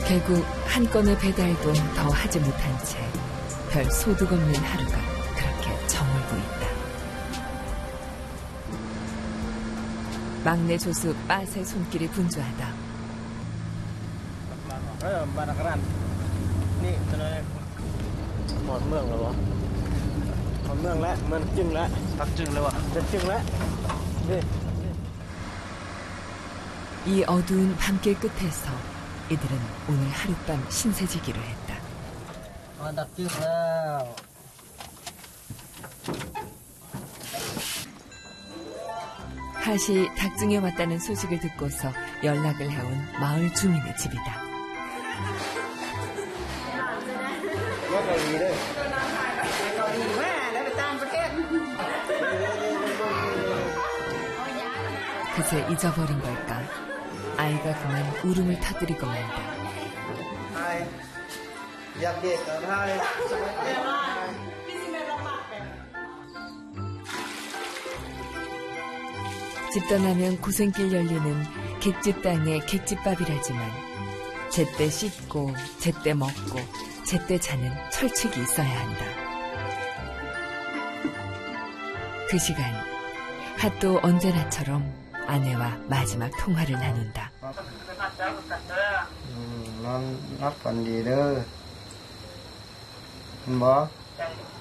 결국 한 건의 배달도 더 하지 못한 채 별 소득 없는 하루가 그렇게 저물고 있다. 막내 조수 빠세 손길이 분주하다. 이 어두운 밤길 끝에서 이들은 오늘 하룻밤 신세지기를 했다. 핫이 닭증에 왔다는 소식을 듣고서 연락을 해온 마을 주민의 집이다. 그새 잊어버린 걸까? 아이가 그만 울음을 터뜨리고 만다. 집 떠나면 고생길 열리는 객집 땅의 객집밥이라지만 제때 씻고 제때 먹고 제때 자는 철칙이 있어야 한다. 그 시간 핫도 언제나처럼 아내와 마지막 통화를 나눈다. 넌 낫건 đi 더. 뭐?